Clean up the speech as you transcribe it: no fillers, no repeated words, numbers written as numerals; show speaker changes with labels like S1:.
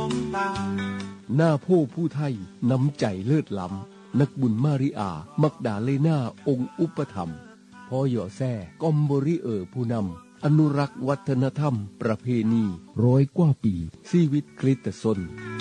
S1: งตา
S2: หน้าผู้ผู้ไทยน้ำใจเลิศล้ำนักบุญมาริอามักดาเลนาองค์อุปถัมภ์พ่อหย่อแซ่กอมบริผู้นำอนุรักษ์วัฒนธรรมประเพณี100 กว่าปีชีวิตคริสตชน